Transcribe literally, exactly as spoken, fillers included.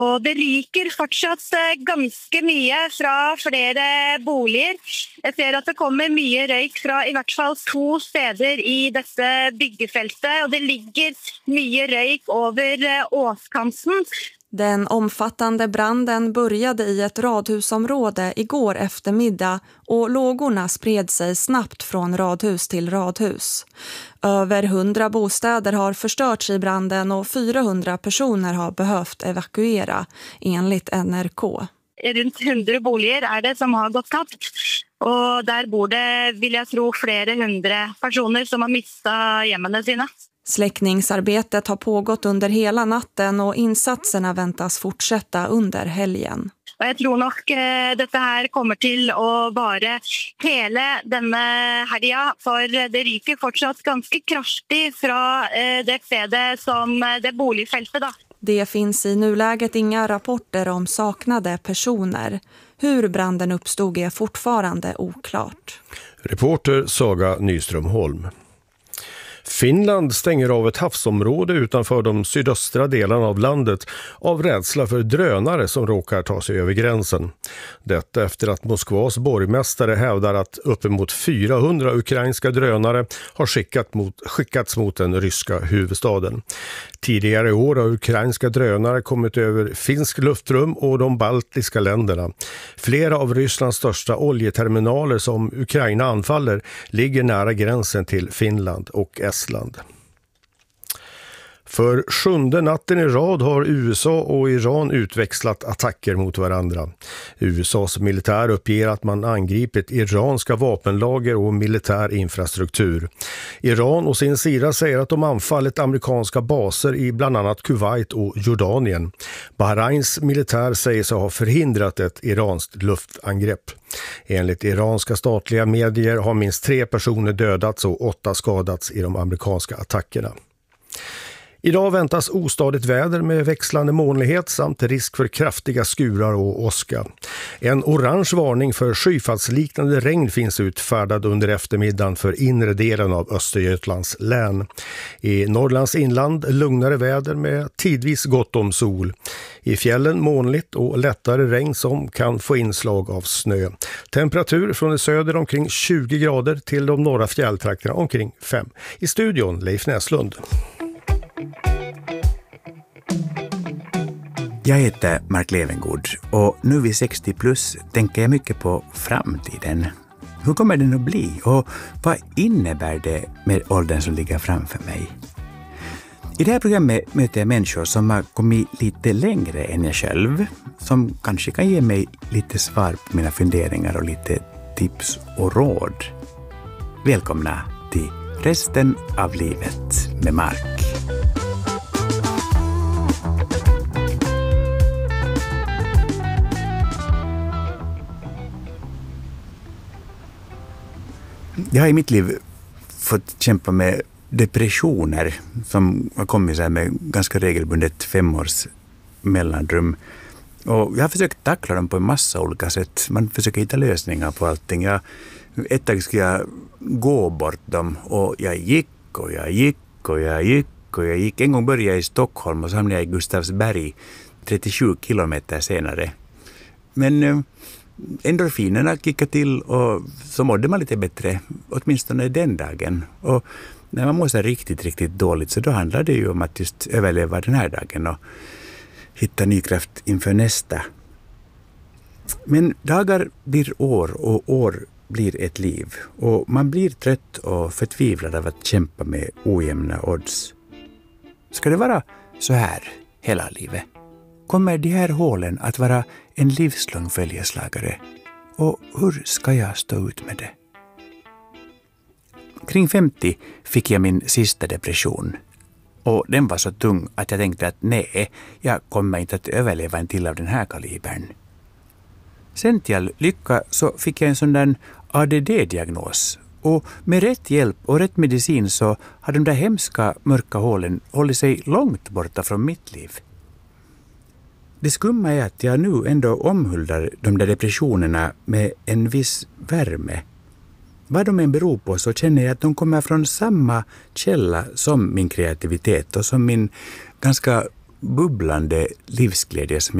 Och det ryker fortsatt ganska mycket från flera bostäder. Jag ser att det kommer mycket rök från i hvert fall två städer i detta byggfältet och det ligger mycket rök över åskanten. Den omfattande branden började i ett radhusområde igår eftermiddag och lågorna spred sig snabbt från radhus till radhus. Över hundra bostäder har förstörts i branden och fyrahundra personer har behövt evakuera, enligt N R K. Runt hundra bostäder är det som har gått tapt. Och där bor det, vill jag tro, flera hundra personer som har mistat hemmen sina. Släckningsarbetet har pågått under hela natten och insatserna väntas fortsätta under helgen. Och jag tror nog eh, detta här kommer till att vara hela denna helgen, för det ryker fortsatt ganska kraftigt från eh, det stället som det boligfältet då. Det finns i nuläget inga rapporter om saknade personer. Hur branden uppstod är fortfarande oklart. Reporter Saga Nyström-Holm. Finland stänger av ett havsområde utanför de sydöstra delarna av landet av rädsla för drönare som råkar ta sig över gränsen. Detta efter att Moskvas borgmästare hävdar att uppemot fyrahundra ukrainska drönare har skickat mot, skickats mot den ryska huvudstaden. Tidigare i år har ukrainska drönare kommit över finsk luftrum och de baltiska länderna. Flera av Rysslands största oljeterminaler som Ukraina anfaller ligger nära gränsen till Finland och Estland. För sjunde natten i rad har U S A och Iran utväxlat attacker mot varandra. U S A:s militär uppger att man angripit iranska vapenlager och militär infrastruktur. Iran och sin sida säger att de anfallit amerikanska baser i bland annat Kuwait och Jordanien. Bahrains militär säger sig ha förhindrat ett iranskt luftangrepp. Enligt iranska statliga medier har minst tre personer dödats och åtta skadats i de amerikanska attackerna. Idag väntas ostadigt väder med växlande molnighet samt risk för kraftiga skurar och åska. En orange varning för skyfallsliknande regn finns utfärdad under eftermiddagen för inre delen av Östergötlands län. I Norrlands inland lugnare väder med tidvis gott om sol. I fjällen molnigt och lättare regn som kan få inslag av snö. Temperatur från det söder omkring tjugo grader till de norra fjälltrakterna omkring fem. I studion Leif Näslund. Jag heter Mark Levengård och nu vid sextio plus tänker jag mycket på framtiden. Hur kommer den att bli och vad innebär det med åldern som ligger framför mig? I det här programmet möter jag människor som har kommit lite längre än jag själv, som kanske kan ge mig lite svar på mina funderingar och lite tips och råd. Välkomna till Resten av livet med Mark. Jag har i mitt liv fått kämpa med depressioner som har kommit så här med ganska regelbundet femårs mellanrum. Och jag har försökt tackla dem på en massa olika sätt. Man försöker hitta lösningar på allting. Jag, ett tag skulle jag gå bort dem och jag gick och jag gick och jag gick och jag gick. En gång började jag i Stockholm och så hamnade jag i Gustavsberg trettiosju kilometer senare. Men endorfinerna kickade till och så mådde man lite bättre, åtminstone den dagen. Och när man mår så riktigt, riktigt dåligt så då handlar det ju om att just överleva den här dagen och hitta ny kraft inför nästa. Men dagar blir år och år blir ett liv och man blir trött och förtvivlad av att kämpa med ojämna odds. Ska det vara så här hela livet? Kommer de här hålen att vara en livslång följeslagare? Och hur ska jag stå ut med det? Kring femtio fick jag min sista depression. Och den var så tung att jag tänkte att nej, jag kommer inte att överleva en till av den här kalibern. Sen till all lycka så fick jag en sån där A D D-diagnos. Och med rätt hjälp och rätt medicin så har de där hemska mörka hålen hållit sig långt borta från mitt liv. Det skumma är att jag nu ändå omhuldar de där depressionerna med en viss värme. Vad de än beror på så känner jag att de kommer från samma källa som min kreativitet och som min ganska bubblande livsglädje som